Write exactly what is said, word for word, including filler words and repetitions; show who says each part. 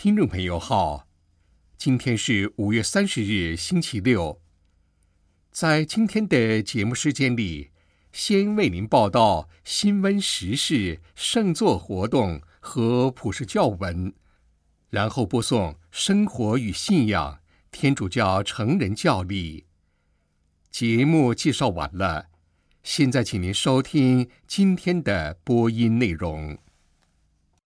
Speaker 1: 听众朋友好，今天是五月三十日，星期六。在今天的节目时间里，先为您报道新闻时事、圣座活动和普世教文，然后播送生活与信仰天主教成人教理。节目介绍完了，现在请您收听今天的播音内容。